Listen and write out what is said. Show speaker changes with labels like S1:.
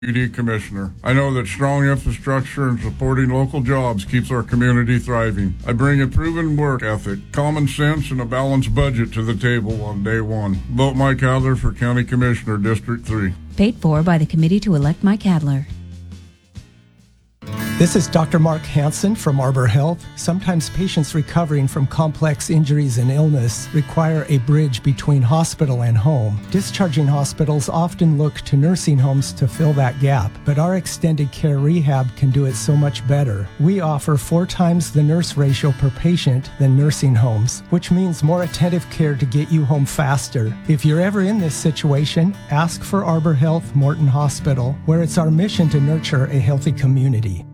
S1: Deputy Commissioner. I know that strong infrastructure and supporting local jobs keeps our community thriving. I bring a proven work ethic, common sense, and a balanced budget to the table on day one. Vote Mike Adler for County Commissioner, District 3.
S2: Paid for by the committee to elect Mike Adler.
S3: This is Dr. Mark Hansen from Arbor Health. Sometimes patients recovering from complex injuries and illness require a bridge between hospital and home. Discharging hospitals often look to nursing homes to fill that gap, but our extended care rehab can do it so much better. We offer 4 times the nurse ratio per patient than nursing homes, which means more attentive care to get you home faster. If you're ever in this situation, ask for Arbor Health Morton Hospital, where it's our mission to nurture a healthy community.